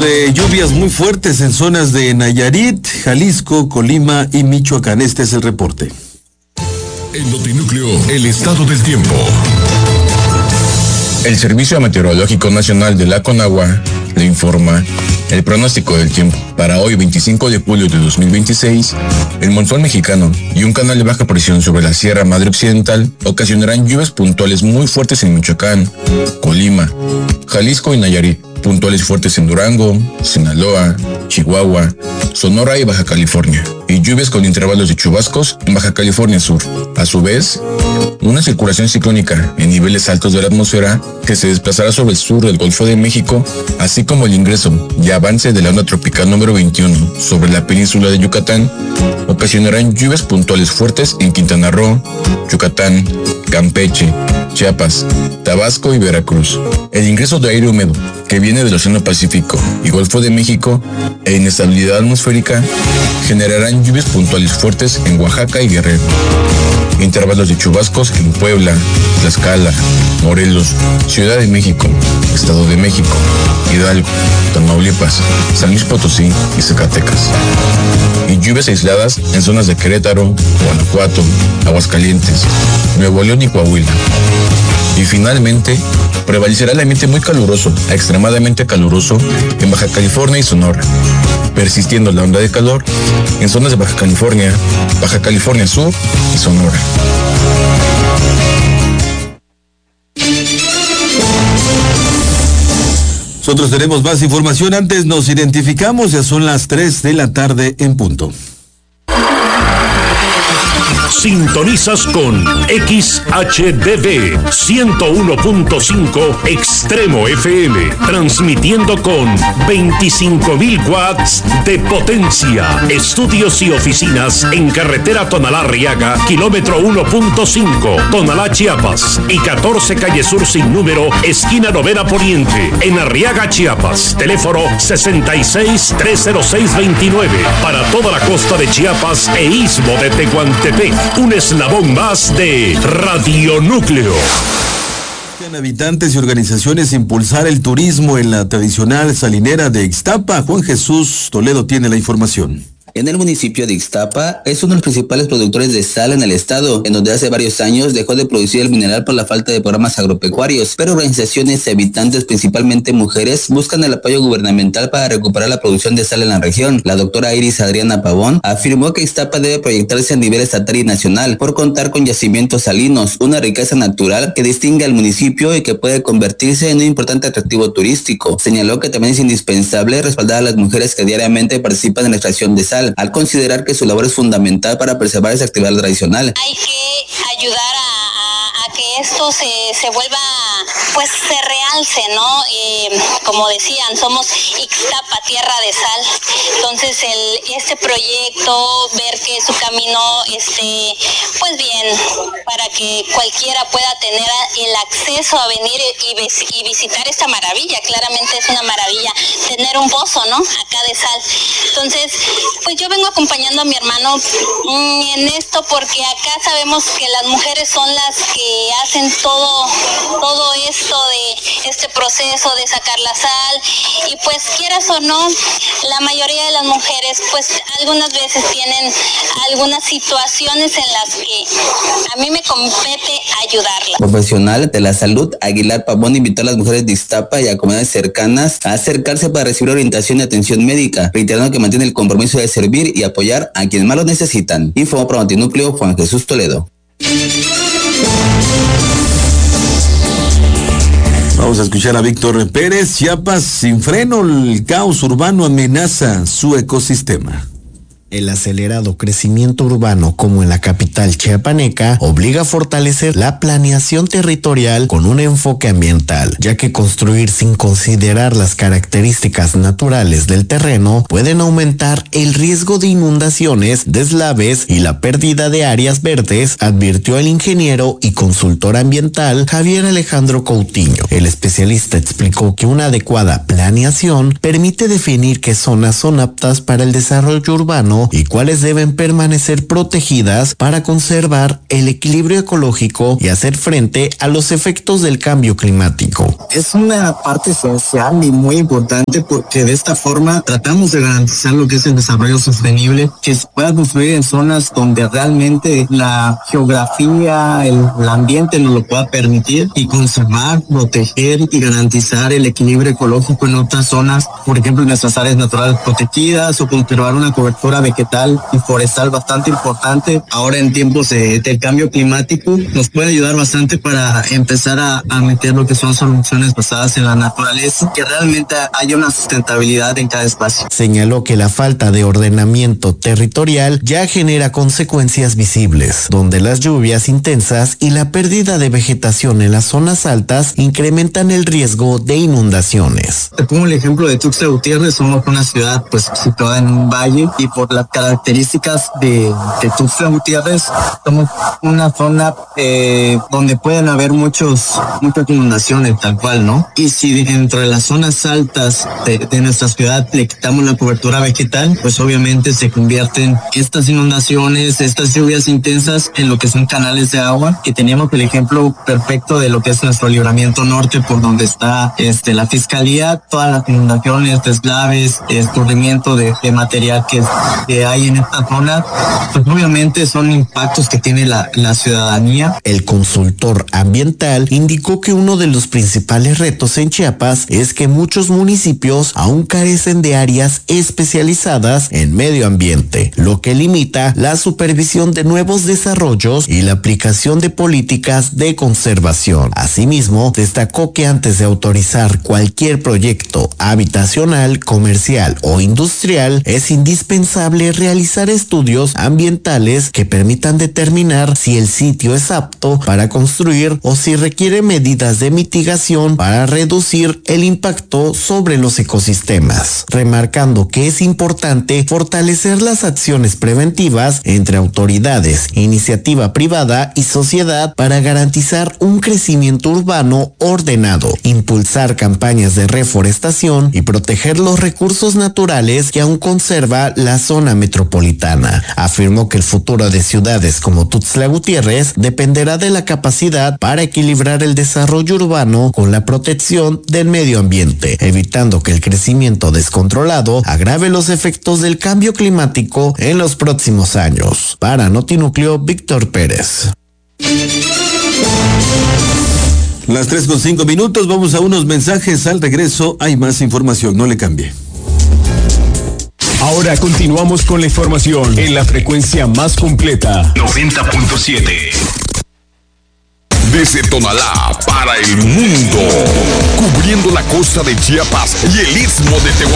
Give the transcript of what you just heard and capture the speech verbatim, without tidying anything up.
de lluvias muy fuertes en zonas de Nayarit, Jalisco, Colima y Michoacán. Este es el reporte. En Notinúcleo, el estado del tiempo. El Servicio Meteorológico Nacional de la Conagua le informa el pronóstico del tiempo. Para hoy, veinticinco de julio de dos mil veintiséis, el monzón mexicano y un canal de baja presión sobre la Sierra Madre Occidental ocasionarán lluvias puntuales muy fuertes en Michoacán, Colima, Jalisco y Nayarit. Puntuales fuertes en Durango, Sinaloa, Chihuahua, Sonora y Baja California, y lluvias con intervalos de chubascos en Baja California Sur. A su vez, una circulación ciclónica en niveles altos de la atmósfera que se desplazará sobre el sur del Golfo de México, así como el ingreso y avance de la onda tropical número veintiuno sobre la península de Yucatán, ocasionarán lluvias puntuales fuertes en Quintana Roo, Yucatán, Campeche, Chiapas, Tabasco y Veracruz. El ingreso de aire húmedo que viene del Océano Pacífico y Golfo de México e inestabilidad atmosférica generarán lluvias puntuales fuertes en Oaxaca y Guerrero. Intervalos de chubascos en Puebla, Tlaxcala, Morelos, Ciudad de México, Estado de México, Hidalgo, Tamaulipas, San Luis Potosí y Zacatecas. Y lluvias aisladas en zonas de Querétaro, Guanajuato, Aguascalientes, Nuevo León y Coahuila. Y finalmente, prevalecerá el ambiente muy caluroso a extremadamente caluroso en Baja California y Sonora, persistiendo la onda de calor en zonas de Baja California, Baja California Sur y Sonora. Nosotros tenemos más información. Antes nos identificamos, ya son las tres de la tarde en punto. Sintonizas con X H D D ciento uno punto cinco Extremo F M, transmitiendo con veinticinco mil watts de potencia. Estudios y oficinas en carretera Tonalá-Arriaga, kilómetro uno punto cinco, Tonalá, Chiapas, y catorce calle Sur sin número, esquina Novena Poniente, en Arriaga, Chiapas. Teléfono sesenta y seis, trescientos seis, veintinueve, para toda la costa de Chiapas e istmo de Tehuantepec. Un eslabón más de Radio Núcleo. Buscan habitantes y organizaciones impulsar el turismo en la tradicional salinera de Ixtapa. Juan Jesús Toledo tiene la información. En el municipio de Ixtapa es uno de los principales productores de sal en el estado, en donde hace varios años dejó de producir el mineral por la falta de programas agropecuarios, pero organizaciones y habitantes, principalmente mujeres, buscan el apoyo gubernamental para recuperar la producción de sal en la región. La doctora Iris Adriana Pavón afirmó que Ixtapa debe proyectarse a nivel estatal y nacional por contar con yacimientos salinos, una riqueza natural que distingue al municipio y que puede convertirse en un importante atractivo turístico. Señaló que también es indispensable respaldar a las mujeres que diariamente participan en la extracción de sal, al considerar que su labor es fundamental para preservar esa actividad tradicional. Hay que ayudar a, a, a que esto se, se vuelva, pues se realce, ¿no? Eh, como decían, somos Ixtapa, tierra de sal. Entonces el, este proyecto, ver que su camino esté, pues bien, para que cualquiera pueda tener el acceso a venir y, y visitar esta maravilla. Claramente es una maravilla tener un pozo, ¿no? Acá de sal. Entonces, pues yo vengo acompañando a mi hermano mmm, en esto porque acá sabemos que las mujeres son las que hacen todo, todo esto de este proceso de sacar la sal, y pues quieras o no, la mayoría de las mujeres pues algunas veces tienen algunas situaciones en las que a mí me compete ayudarlas. Profesional de la salud, Aguilar Pavón invitó a las mujeres de Ixtapa y a comunidades cercanas a acercarse para recibir orientación y atención médica, reiterando que mantiene el compromiso de servir y apoyar a quienes más lo necesitan. Informó para Notinúcleo Juan Jesús Toledo. Vamos a escuchar a Víctor Pérez. Chiapas sin freno, el caos urbano amenaza su ecosistema. El acelerado crecimiento urbano, como en la capital chiapaneca, obliga a fortalecer la planeación territorial con un enfoque ambiental, ya que construir sin considerar las características naturales del terreno pueden aumentar el riesgo de inundaciones, deslaves y la pérdida de áreas verdes, advirtió el ingeniero y consultor ambiental Javier Alejandro Coutinho. El especialista explicó que una adecuada planeación permite definir qué zonas son aptas para el desarrollo urbano urbano y cuáles deben permanecer protegidas para conservar el equilibrio ecológico y hacer frente a los efectos del cambio climático. Es una parte esencial y muy importante porque de esta forma tratamos de garantizar lo que es el desarrollo sostenible, que se pueda construir en zonas donde realmente la geografía, el, el ambiente nos lo pueda permitir, y conservar, proteger y garantizar el equilibrio ecológico en otras zonas, por ejemplo en nuestras áreas naturales protegidas, o conservar una cobertura vegetal y forestal bastante importante. Ahora en tiempos de, del cambio climático nos puede ayudar bastante para empezar a, a meter lo que son soluciones basadas en la naturaleza, que realmente haya una sustentabilidad en cada espacio. Señaló que la falta de ordenamiento territorial ya genera consecuencias visibles, donde las lluvias intensas y la pérdida de vegetación en las zonas altas incrementan el riesgo de inundaciones. Te pongo el ejemplo de Tuxtla Gutiérrez. Somos una ciudad pues situada en un valle, y por las características de, de Tuxtla Gutiérrez somos una zona eh, donde pueden haber muchos muchas inundaciones tal cual, ¿no? Y si dentro de las zonas altas de, de nuestra ciudad le quitamos la cobertura vegetal, pues obviamente se convierten estas inundaciones, estas lluvias intensas, en lo que son canales de agua, que teníamos el ejemplo perfecto de lo que es nuestro libramiento norte, por donde está este la fiscalía. Todas las inundaciones, deslaves, escurrimiento de, de material que, que hay en esta zona, pues obviamente son impactos que tiene la, la ciudadanía. El consultor ambiental indicó que uno de los principales retos en Chiapas es que muchos municipios aún carecen de áreas especializadas en medio ambiente, lo que limita la supervisión de nuevos desarrollos y la aplicación de políticas de conservación. Asimismo, destacó que antes de autorizar cualquier proyecto habitacional, comercial o industrial, es indispensable realizar estudios ambientales que permitan determinar si el sitio es apto para construir o si requiere medidas de mitigación para reducir el impacto sobre los ecosistemas, remarcando que es importante fortalecer las acciones preventivas entre autoridades, iniciativa privada y sociedad para garantizar un crecimiento urbano ordenado, impulsar campañas de reforestación y proteger los recursos naturales que aún conserva la zona metropolitana. Afirmó que el futuro de ciudades como Tuxtla Gutiérrez dependerá de la capacidad para equilibrar el desarrollo urbano con la protección del medio ambiente, evitando que el crecimiento descontrolado agrave los efectos del cambio climático en los próximos años. Para Notinúcleo, Víctor Pérez. Las tres con cinco minutos, vamos a unos mensajes. Al regreso hay más información, no le cambie. Ahora continuamos con la información en la frecuencia más completa. noventa punto siete. Desde Tonalá para el mundo, cubriendo la costa de Chiapas y el istmo de Tehuantepec.